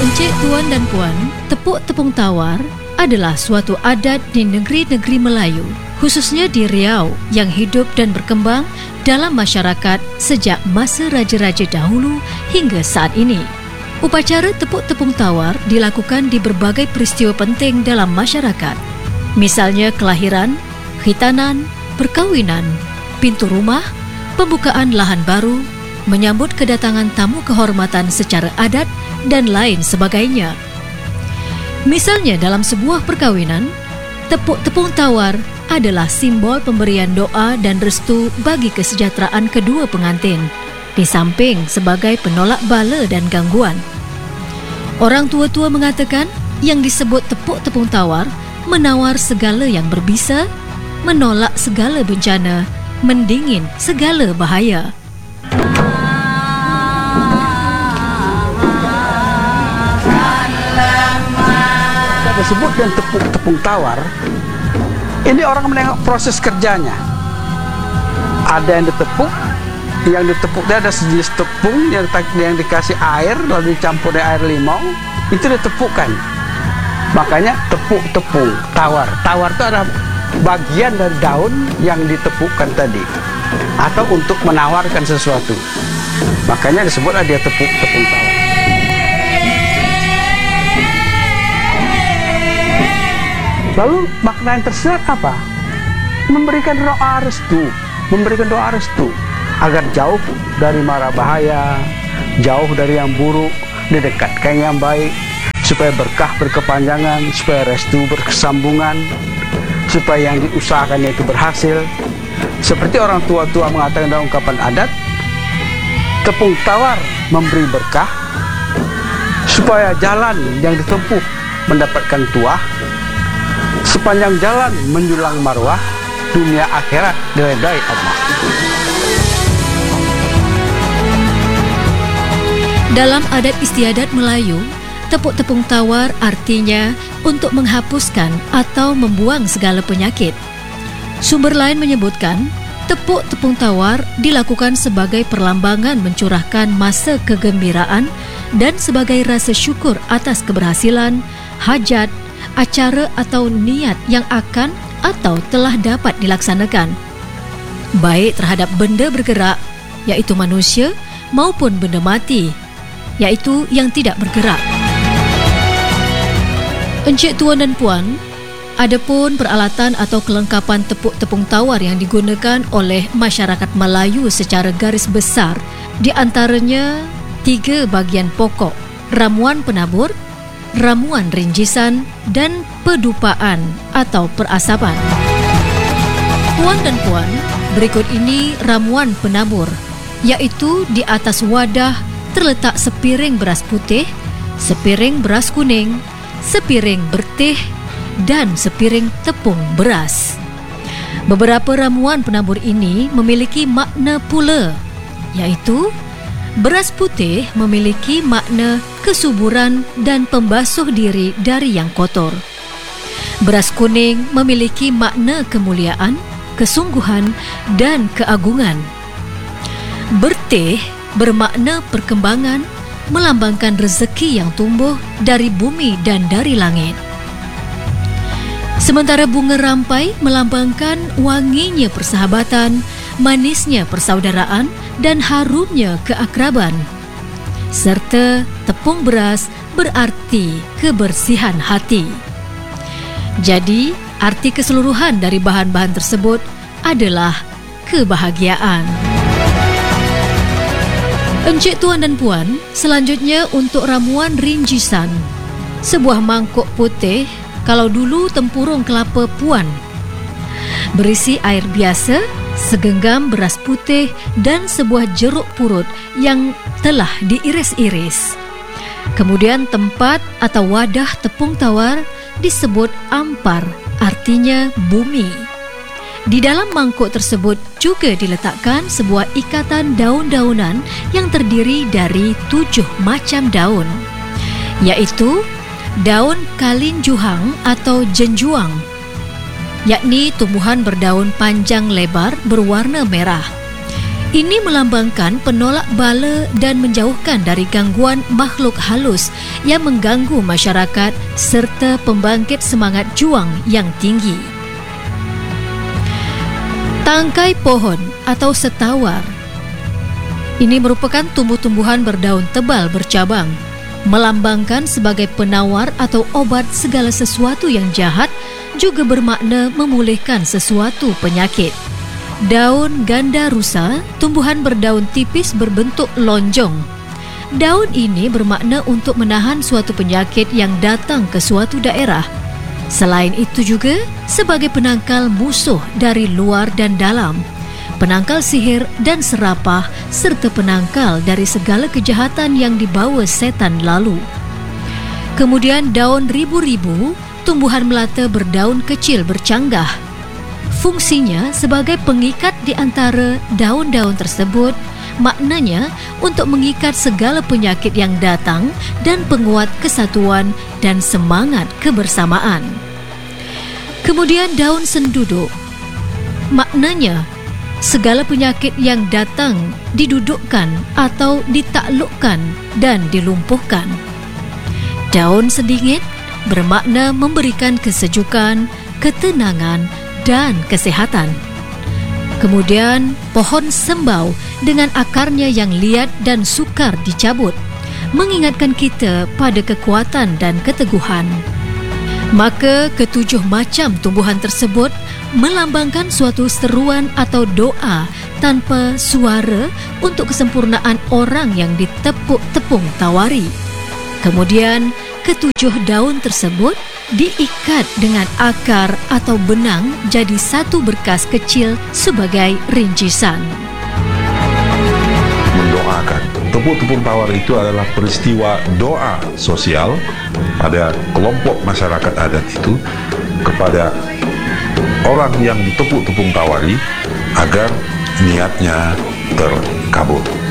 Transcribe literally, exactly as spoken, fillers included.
Encik, tuan dan puan, tepuk tepung tawar adalah suatu adat di negeri-negeri Melayu, khususnya di Riau, yang hidup dan berkembang dalam masyarakat sejak masa raja-raja dahulu hingga saat ini. Upacara tepuk tepung tawar dilakukan di berbagai peristiwa penting dalam masyarakat. Misalnya kelahiran, khitanan, perkahwinan, pintu rumah, pembukaan lahan baru, menyambut kedatangan tamu kehormatan secara adat, dan lain sebagainya. Misalnya dalam sebuah perkawinan, tepuk tepung tawar adalah simbol pemberian doa dan restu bagi kesejahteraan kedua pengantin, di samping sebagai penolak bala dan gangguan. Orang tua-tua mengatakan yang disebut tepuk tepung tawar menawar segala yang berbisa, menolak segala bencana, mendingin segala bahaya. Disebut dengan tepung-tepung tawar, ini orang menengok proses kerjanya. Ada yang ditepuk, yang ditepuk dia ada sejenis tepung yang, yang dikasih air lalu dicampur dengan air limau, itu ditepukkan. Makanya tepuk-tepung tawar. Tawar itu adalah bagian dari daun yang ditepukkan tadi, atau untuk menawarkan sesuatu. Makanya disebutlah dia tepuk-tepung tawar. Lalu makna yang tersirat apa? Memberikan doa restu, memberikan doa restu agar jauh dari mara bahaya, jauh dari yang buruk, didekatkan yang baik, supaya berkah berkepanjangan, supaya restu berkesambungan, supaya yang diusahakannya itu berhasil. Seperti orang tua-tua mengatakan dalam ungkapan adat, tepung tawar memberi berkah, supaya jalan yang ditempuh mendapatkan tuah, sepanjang jalan menjulang marwah, dunia akhirat diredai Allah. Dalam adat istiadat Melayu, tepuk tepung tawar artinya untuk menghapuskan atau membuang segala penyakit. Sumber lain menyebutkan, tepuk tepung tawar dilakukan sebagai perlambangan mencurahkan masa kegembiraan dan sebagai rasa syukur atas keberhasilan, hajat, acara atau niat yang akan atau telah dapat dilaksanakan, baik terhadap benda bergerak, iaitu manusia, maupun benda mati, iaitu yang tidak bergerak. Encik, tuan dan puan, adapun peralatan atau kelengkapan tepuk tepung tawar yang digunakan oleh masyarakat Melayu secara garis besar, di antaranya tiga bahagian pokok: ramuan penabur, ramuan rinjisan, dan pedupaan atau perasapan. Puan dan puan, berikut ini ramuan penabur, iaitu di atas wadah terletak sepiring beras putih, sepiring beras kuning, sepiring bertih, dan sepiring tepung beras. Beberapa ramuan penabur ini memiliki makna pula, iaitu beras putih memiliki makna kesuburan dan pembasuh diri dari yang kotor. Beras kuning memiliki makna kemuliaan, kesungguhan, dan keagungan. Bertih bermakna perkembangan, melambangkan rezeki yang tumbuh dari bumi dan dari langit. Sementara bunga rampai melambangkan wanginya persahabatan, manisnya persaudaraan, dan harumnya keakraban. Serta tepung beras berarti kebersihan hati. Jadi, arti keseluruhan dari bahan-bahan tersebut adalah kebahagiaan. Encik, tuan dan puan, selanjutnya untuk ramuan rinjisan. Sebuah mangkuk putih, kalau dulu tempurung kelapa puan, berisi air biasa, segenggam beras putih, dan sebuah jeruk purut yang telah diiris-iris. Kemudian tempat atau wadah tepung tawar disebut ampar, artinya bumi. Di dalam mangkuk tersebut juga diletakkan sebuah ikatan daun-daunan yang terdiri dari tujuh macam daun, iaitu daun kalinjuhang atau jenjuang, yakni tumbuhan berdaun panjang lebar berwarna merah. Ini melambangkan penolak bala dan menjauhkan dari gangguan makhluk halus yang mengganggu masyarakat serta pembangkit semangat juang yang tinggi. Tangkai pohon atau setawar. Ini merupakan tumbuh-tumbuhan berdaun tebal bercabang, melambangkan sebagai penawar atau obat segala sesuatu yang jahat, juga bermakna memulihkan sesuatu penyakit. Daun ganda rusa, tumbuhan berdaun tipis berbentuk lonjong. Daun ini bermakna untuk menahan suatu penyakit yang datang ke suatu daerah. Selain itu juga sebagai penangkal musuh dari luar dan dalam, penangkal sihir dan serapah, serta penangkal dari segala kejahatan yang dibawa setan lalu. Kemudian daun ribu-ribu, tumbuhan melata berdaun kecil bercanggah. Fungsinya sebagai pengikat di antara daun-daun tersebut, maknanya untuk mengikat segala penyakit yang datang dan penguat kesatuan dan semangat kebersamaan. Kemudian daun senduduk, maknanya segala penyakit yang datang didudukkan atau ditaklukkan dan dilumpuhkan. Daun sedingit bermakna memberikan kesejukan, ketenangan dan kesehatan. Kemudian pohon sembau dengan akarnya yang liat dan sukar dicabut mengingatkan kita pada kekuatan dan keteguhan. Maka ketujuh macam tumbuhan tersebut melambangkan suatu seruan atau doa tanpa suara untuk kesempurnaan orang yang ditepuk-tepung tawari. Kemudian ketujuh daun tersebut diikat dengan akar atau benang jadi satu berkas kecil sebagai rincisan. Mendoakan. Tepuk-tepung tawar itu adalah peristiwa doa sosial pada kelompok masyarakat adat itu kepada orang yang ditepuk-tepung tawari agar niatnya terkabul.